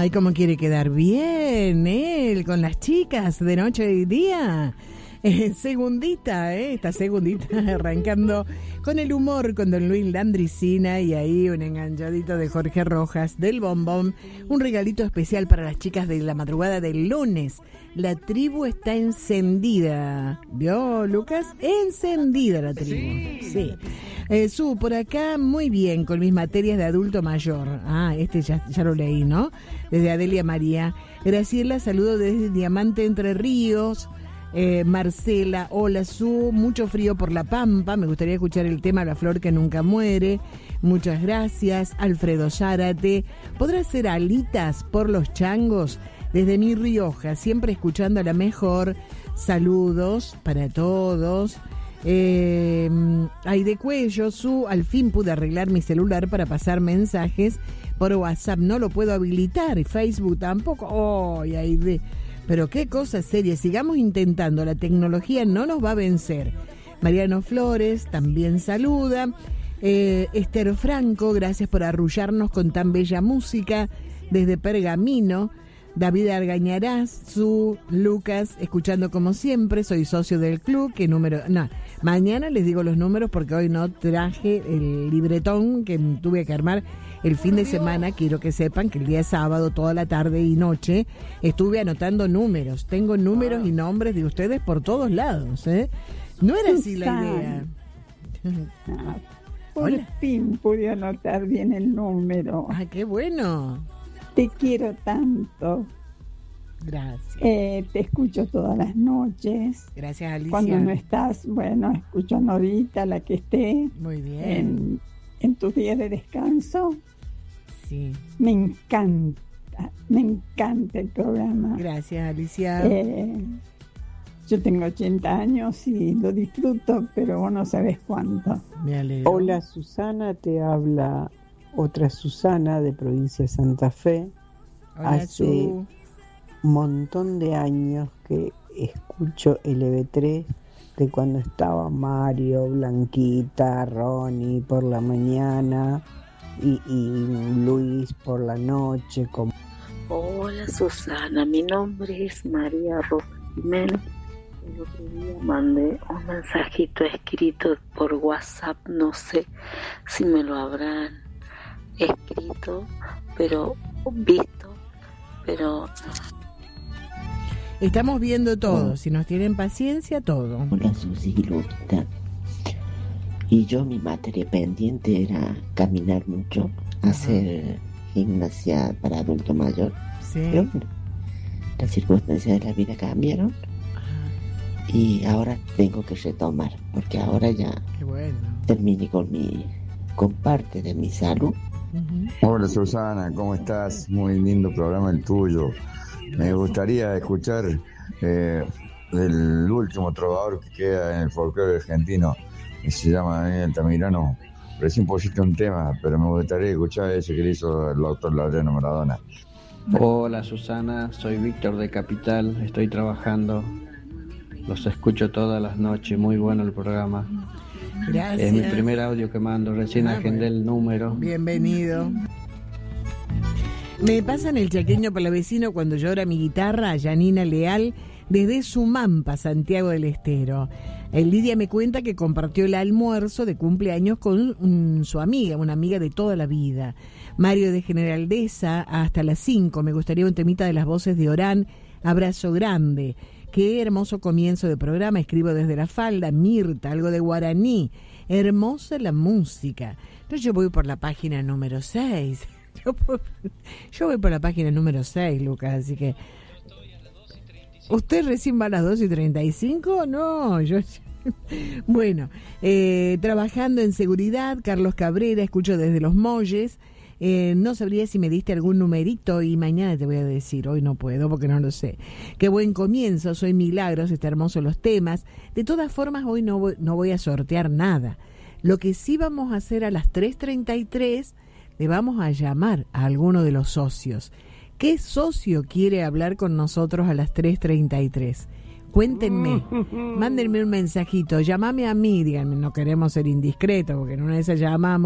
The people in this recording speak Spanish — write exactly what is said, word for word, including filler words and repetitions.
Ay, cómo quiere quedar bien él con las chicas de noche y día. Eh, segundita, eh, esta segundita arrancando con el humor con don Luis Landricina y ahí un enganchadito de Jorge Rojas del Bombón, un regalito especial para las chicas de la madrugada del lunes. La tribu está encendida, ¿vio, Lucas? Encendida la tribu, sí. sí. Eh, Su, por acá muy bien con mis materias de adulto mayor. Ah, este ya, ya lo leí, ¿no? Desde Adelia María. Graciela, saludo desde Diamante Entre Ríos. Eh, Marcela, hola Su, mucho frío por La Pampa, me gustaría escuchar el tema La Flor que Nunca Muere, muchas gracias. Alfredo Zárate, ¿podrá hacer alitas por los changos? Desde Mi Rioja, siempre escuchando a la mejor, saludos para todos. Eh, Aide Cuello, Su, al fin pude arreglar mi celular para pasar mensajes por WhatsApp, no lo puedo habilitar, y Facebook tampoco. Oh, Aide, pero qué cosa seria, sigamos intentando, la tecnología no nos va a vencer. Mariano Flores también saluda. eh, Esther Franco, gracias por arrullarnos con tan bella música desde Pergamino. David Argañarás, Su, Lucas, escuchando como siempre, soy socio del club, que número, no, mañana les digo los números porque hoy no traje el libretón que tuve que armar el fin de semana. Quiero que sepan que el día sábado, toda la tarde y noche, estuve anotando números, tengo números y nombres de ustedes por todos lados, ¿eh? No era así la idea. Ah, por fin pude anotar bien el número. Ah, qué bueno. Te quiero tanto. Gracias. Eh, te escucho todas las noches. Gracias, Alicia. Cuando no estás, bueno, escucho a Norita, la que esté. Muy bien. En, en tus días de descanso. Sí. Me encanta, me encanta el programa. Gracias, Alicia. Eh, yo tengo ochenta años y lo disfruto, pero vos no sabés cuánto. Me alegro. Hola, Susana, te habla otra Susana de provincia de Santa Fe. Hola, Hace Su. un montón de años que escucho L B tres, de cuando estaba Mario, Blanquita, Ronnie por la mañana y, y Luis por la noche. Como... Hola Susana, mi nombre es María Rosa Jiménez. El otro día mandé un mensajito escrito por WhatsApp, no sé si me lo habrán escrito, pero visto, pero... Estamos viendo todo, oh. Si nos tienen paciencia, todo. Hola Susi y Lupita. Y yo, mi materia pendiente era caminar mucho, hacer uh-huh. gimnasia para adulto mayor. Sí. Pero bueno, las circunstancias de la vida cambiaron. Uh-huh. Y ahora tengo que retomar, porque ahora ya Qué bueno. terminé con mi con parte de mi salud. Uh-huh. Hola Susana, ¿cómo estás? Muy lindo programa el tuyo. Me gustaría escuchar eh, el último trovador que queda en el folclore argentino, que se llama Daniel Altamirano. Recién pusiste un tema, pero me gustaría escuchar ese que le hizo el doctor Laureano Maradona. Hola Susana, soy Víctor de Capital, estoy trabajando, los escucho todas las noches, muy bueno el programa. Gracias. Es mi primer audio que mando, recién ah, agendé bueno. el número. Bienvenido. Me pasan el chaqueño para la vecino cuando llora mi guitarra, Yanina Leal, desde Sumampa, Santiago del Estero. El Lidia me cuenta que compartió el almuerzo de cumpleaños con un, su amiga, una amiga de toda la vida. Mario de Generaldeza, hasta las cinco. Me gustaría un temita de las voces de Orán. Abrazo grande. Qué hermoso comienzo de programa. Escribo desde la falda. Mirta, algo de guaraní. Hermosa la música. Entonces yo voy por la página número seis. Yo, yo voy por la página número seis, Lucas, así que... ¿Usted recién va a las dos y treinta y cinco? No, yo... Bueno, eh, trabajando en seguridad, Carlos Cabrera, escucho desde Los Molles. Eh, no sabría si me diste algún numerito y mañana te voy a decir, hoy no puedo porque no lo sé. Qué buen comienzo, soy Milagros, está hermoso los temas. De todas formas, hoy no voy, no voy a sortear nada. Lo que sí vamos a hacer a las tres treinta y tres... le vamos a llamar a alguno de los socios. ¿Qué socio quiere hablar con nosotros a las tres treinta y tres? Cuéntenme, mándenme un mensajito, llámame a mí, díganme, no queremos ser indiscretos, porque en una de esas llamamos.